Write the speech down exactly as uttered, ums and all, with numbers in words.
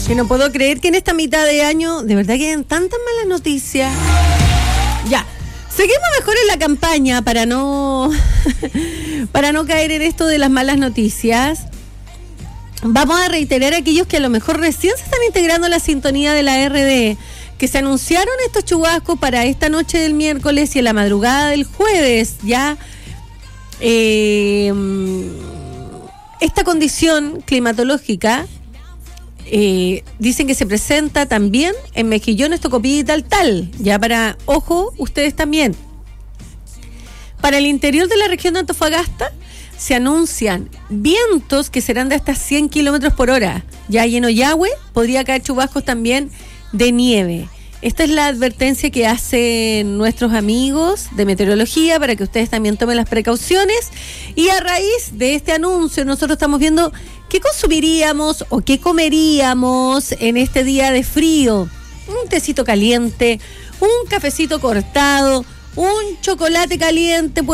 Que no puedo creer que en esta mitad de año de verdad queden tantas malas noticias. Ya, seguimos mejor en la campaña para no para no caer en esto de las malas noticias. Vamos a reiterar a aquellos que a lo mejor recién se están integrando a la sintonía de la R D, que se anunciaron estos chubascos para esta noche del miércoles y en la madrugada del jueves. Ya eh, esta condición climatológica eh, dicen que se presenta también en Mejillones, Tocopilla y tal tal. Ya para, ojo, ustedes también. Para el interior de la región de Antofagasta se anuncian vientos que serán de hasta cien kilómetros por hora. Ya en Ollagüe podría caer chubascos también de nieve. Esta es la advertencia que hacen nuestros amigos de meteorología para que ustedes también tomen las precauciones. Y a raíz de este anuncio nosotros estamos viendo qué consumiríamos o qué comeríamos en este día de frío. Un tecito caliente, un cafecito cortado, un chocolate caliente.